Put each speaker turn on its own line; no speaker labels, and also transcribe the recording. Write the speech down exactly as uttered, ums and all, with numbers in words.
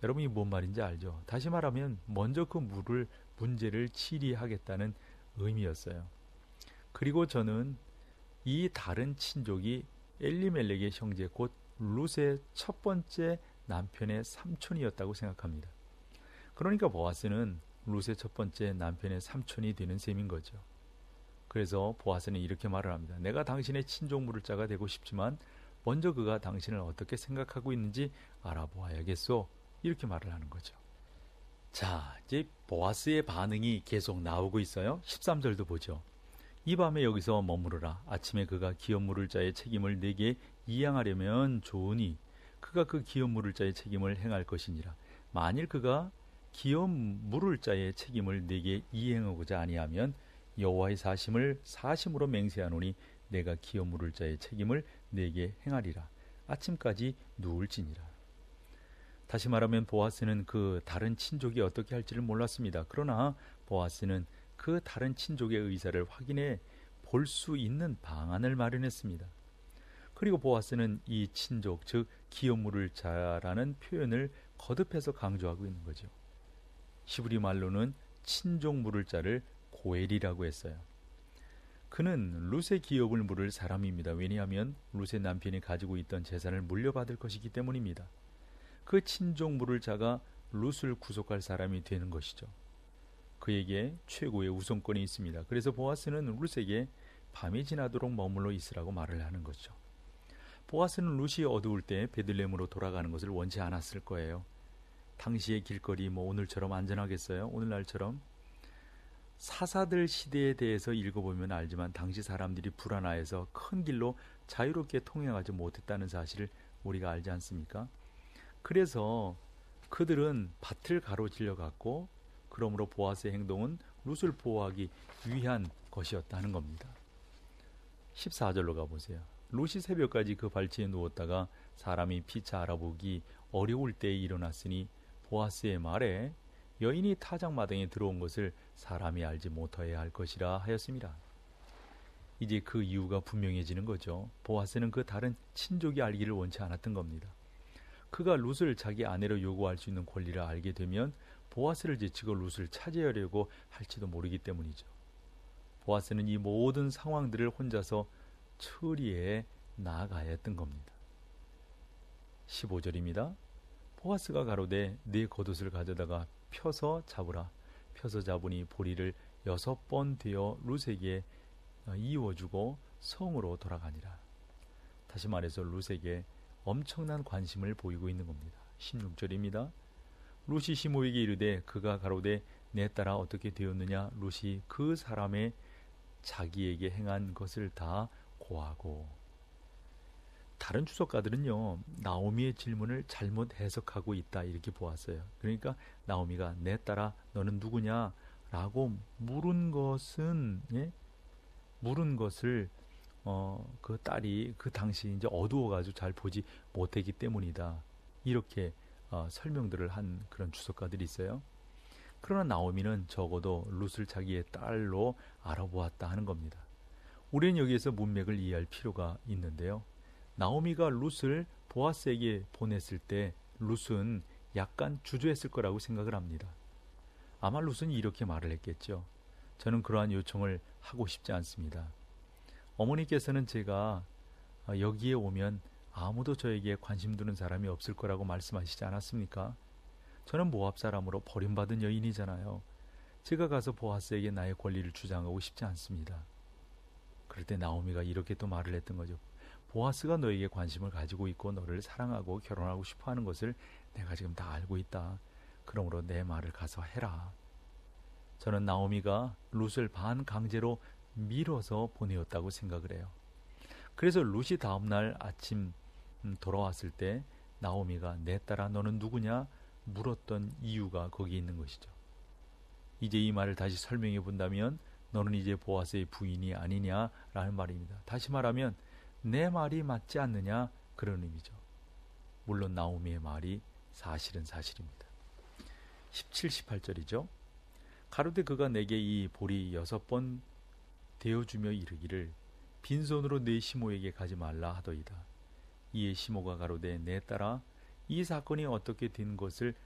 여러분이 뭔 말인지 알죠? 다시 말하면 먼저 그 물을 문제를 치리하겠다는 의미였어요. 그리고 저는 이 다른 친족이 엘리멜렉의 형제 곧 룻의 첫 번째 남편의 삼촌이었다고 생각합니다. 그러니까 보아스는 룻의 첫 번째 남편의 삼촌이 되는 셈인 거죠. 그래서 보아스는 이렇게 말을 합니다. 내가 당신의 친족 물을자가 되고 싶지만 먼저 그가 당신을 어떻게 생각하고 있는지 알아보아야겠소. 이렇게 말을 하는 거죠. 자, 이제 보아스의 반응이 계속 나오고 있어요. 십삼 절도 보죠. 이 밤에 여기서 머무르라. 아침에 그가 기업 물을 자의 책임을 내게 이행하려면 좋으니 그가 그 기업 물을 자의 책임을 행할 것이니라. 만일 그가 기업 물을 자의 책임을 내게 이행하고자 아니하면 여호와의 사심을 사심으로 맹세하노니 내가 기업 물을 자의 책임을 내게 행하리라. 아침까지 누울지니라. 다시 말하면 보아스는 그 다른 친족이 어떻게 할지를 몰랐습니다. 그러나 보아스는 그 다른 친족의 의사를 확인해 볼 수 있는 방안을 마련했습니다. 그리고 보아스는 이 친족, 즉 기업 물을 자라는 표현을 거듭해서 강조하고 있는 거죠. 히브리 말로는 친족 물을 자를 고엘이라고 했어요. 그는 룻의 기업을 물을 사람입니다. 왜냐하면 룻의 남편이 가지고 있던 재산을 물려받을 것이기 때문입니다. 그 친족 물을 자가 룻을 구속할 사람이 되는 것이죠. 그에게 최고의 우선권이 있습니다. 그래서 보아스는 룻에게 밤이 지나도록 머물러 있으라고 말을 하는 거죠. 보아스는 룻이 어두울 때 베들레헴으로 돌아가는 것을 원치 않았을 거예요. 당시의 길거리 뭐 오늘처럼 안전하겠어요? 오늘날처럼? 사사들 시대에 대해서 읽어보면 알지만 당시 사람들이 불안해해서 큰 길로 자유롭게 통행하지 못했다는 사실을 우리가 알지 않습니까? 그래서 그들은 밭을 가로질러 갔고 그러므로 보아스의 행동은 룻을 보호하기 위한 것이었다는 겁니다. 십사 절로 가보세요. 룻이 새벽까지 그 발치에 누웠다가 사람이 피차 알아보기 어려울 때에 일어났으니 보아스의 말에 여인이 타작마당에 들어온 것을 사람이 알지 못하여야 할 것이라 하였습니다. 이제 그 이유가 분명해지는 거죠. 보아스는 그 다른 친족이 알기를 원치 않았던 겁니다. 그가 룻을 자기 아내로 요구할 수 있는 권리를 알게 되면 보아스를 제치고 룻을 차지하려고 할지도 모르기 때문이죠. 보아스는 이 모든 상황들을 혼자서 처리해 나아가야 했던 겁니다. 십오 절입니다. 보아스가 가로되 네 겉옷을 가져다가 펴서 잡으라. 펴서 잡으니 보리를 여섯 번 되어 룻에게 이어주고 성으로 돌아가니라. 다시 말해서 룻에게 엄청난 관심을 보이고 있는 겁니다. 십육 절입니다. 룻이 시모에게 이르되 그가 가로되 내 딸아 어떻게 되었느냐. 룻이 그 사람의 자기에게 행한 것을 다 고하고. 다른 주석가들은요 나오미의 질문을 잘못 해석하고 있다 이렇게 보았어요. 그러니까 나오미가 내 딸아 너는 누구냐 라고 물은 것은 예? 물은 것을 어, 그 딸이 그 당시 이제 어두워가지고 잘 보지 못했기 때문이다 이렇게 어, 설명들을 한 그런 주석가들이 있어요. 그러나 나오미는 적어도 룻을 자기의 딸로 알아보았다 하는 겁니다. 우리는 여기에서 문맥을 이해할 필요가 있는데요. 나오미가 룻을 보아스에게 보냈을 때 룻은 약간 주저했을 거라고 생각을 합니다. 아마 룻은 이렇게 말을 했겠죠. 저는 그러한 요청을 하고 싶지 않습니다. 어머니께서는 제가 여기에 오면 아무도 저에게 관심 두는 사람이 없을 거라고 말씀하시지 않았습니까? 저는 모압 사람으로 버림받은 여인이잖아요. 제가 가서 보아스에게 나의 권리를 주장하고 싶지 않습니다. 그럴 때 나오미가 이렇게 또 말을 했던 거죠. 보아스가 너에게 관심을 가지고 있고 너를 사랑하고 결혼하고 싶어하는 것을 내가 지금 다 알고 있다. 그러므로 내 말을 가서 해라. 저는 나오미가 룻을 반강제로 밀어서 보내었다고 생각을 해요. 그래서 룻이 다음날 아침 돌아왔을 때 나오미가 내 딸아 너는 누구냐 물었던 이유가 거기에 있는 것이죠. 이제 이 말을 다시 설명해 본다면 너는 이제 보아스의 부인이 아니냐라는 말입니다. 다시 말하면 내 말이 맞지 않느냐 그런 의미죠. 물론 나오미의 말이 사실은 사실입니다. 십칠, 십팔 절이죠. 가로되 그가 내게 이 보리 여섯 번 대어주며 이르기를 빈손으로 내 시모에게 가지 말라 하더이다. 이에 시모가 가로되 내 딸아 이 사건이 어떻게 된 것을